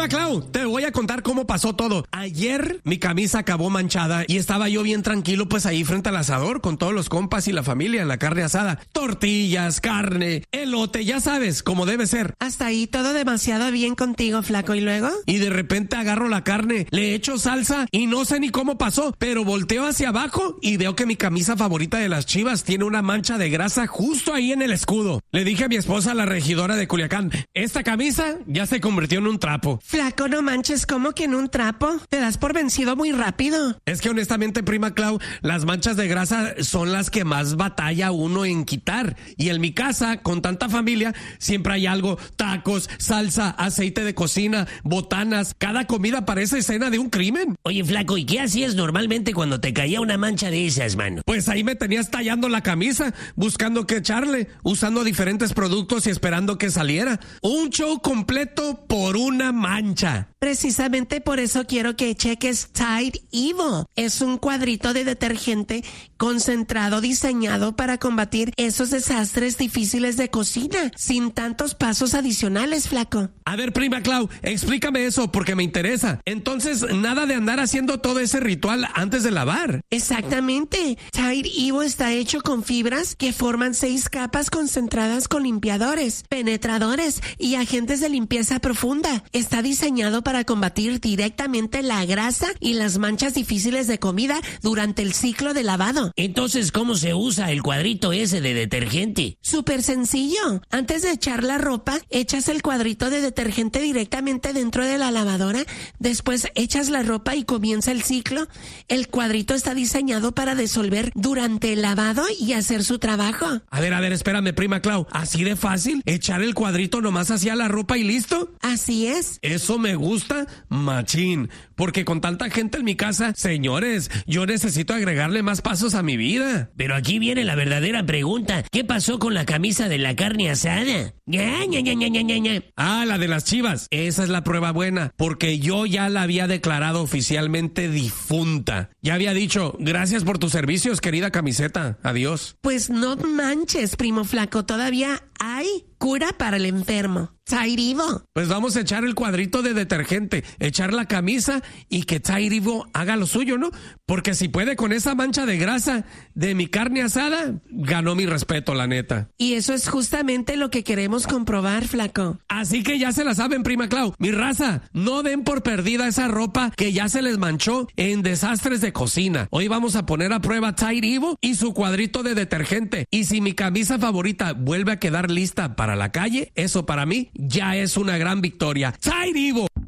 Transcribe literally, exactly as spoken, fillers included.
Prima Clau, te voy a contar cómo pasó todo. Ayer mi camisa acabó manchada y estaba yo bien tranquilo pues ahí frente al asador con todos los compas y la familia en la carne asada. Tortillas, carne, elote, ya sabes, como debe ser. Hasta ahí todo demasiado bien contigo, flaco, ¿y luego? Y de repente agarro la carne, le echo salsa y no sé ni cómo pasó, pero volteo hacia abajo y veo que mi camisa favorita de las Chivas tiene una mancha de grasa justo ahí en el escudo. Le dije a mi esposa, la regidora de Culiacán, esta camisa ya se convirtió en un trapo. Flaco, no manches, ¿cómo que en un trapo? Te das por vencido muy rápido. Es que honestamente, Prima Clau, las manchas de grasa son las que más batalla uno en quitar. Y en mi casa, con tanta familia, siempre hay algo: tacos, salsa, aceite de cocina, botanas. Cada comida parece escena de un crimen. Oye, flaco, ¿y qué hacías normalmente cuando te caía una mancha de esas, mano? Pues ahí me tenías tallando la camisa, buscando qué echarle, usando diferentes productos y esperando que saliera. Un show completo por una mancha. Precisamente por eso quiero que cheques Tide Evo. Es un cuadrito de detergente concentrado diseñado para combatir esos desastres difíciles de cocina, sin tantos pasos adicionales, flaco. A ver, Prima Clau, explícame eso porque me interesa. Entonces, nada de andar haciendo todo ese ritual antes de lavar. Exactamente. Tide Evo está hecho con fibras que forman seis capas concentradas con limpiadores, penetradores y agentes de limpieza profunda. Está diseñado para para combatir directamente la grasa y las manchas difíciles de comida durante el ciclo de lavado. Entonces, ¿cómo se usa el cuadrito ese de detergente? Súper sencillo. Antes de echar la ropa, echas el cuadrito de detergente directamente dentro de la lavadora. Después echas la ropa y comienza el ciclo. El cuadrito está diseñado para disolver durante el lavado y hacer su trabajo. A ver, a ver, espérame, Prima Clau. ¿Así de fácil? ¿Echar el cuadrito nomás hacia la ropa y listo? Así es. Eso me gusta machín, porque con tanta gente en mi casa, señores, yo necesito agregarle más pasos a mi vida. Pero aquí viene la verdadera pregunta. ¿Qué pasó con la camisa de la carne asada? ¡Ya, ya, ya, ya, ya, ya! Ah, la de las Chivas. Esa es la prueba buena, porque yo ya la había declarado oficialmente difunta. Ya había dicho, gracias por tus servicios, querida camiseta. Adiós. Pues no manches, primo flaco, todavía hay cura para el enfermo. Tide Evo. Pues vamos a echar el cuadrito de detergente, echar la camisa y que Tide Evo haga lo suyo, ¿no? Porque si puede con esa mancha de grasa de mi carne asada, ganó mi respeto, la neta. Y eso es justamente lo que queremos comprobar, flaco. Así que ya se la saben, Prima Clau. Mi raza, no den por perdida esa ropa que ya se les manchó en desastres de cocina. Hoy vamos a poner a prueba Tide Evo y su cuadrito de detergente. Y si mi camisa favorita vuelve a quedar lista para la calle, eso para mí ya es una gran victoria. Tide Evo.